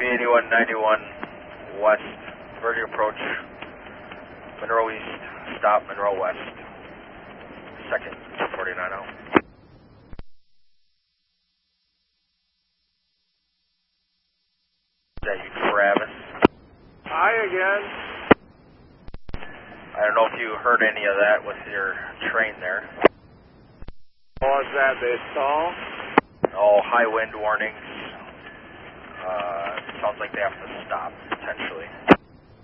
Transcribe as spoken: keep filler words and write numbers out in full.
P eighty-one ninety-one West, vertical approach, Monroe East, stop Monroe West, second two forty-nine out. Is that you, Travis? Hi again. I don't know if you heard any of that with your train there. What was that, they stall? Oh, high wind warnings. Uh, sounds like they have to stop, potentially.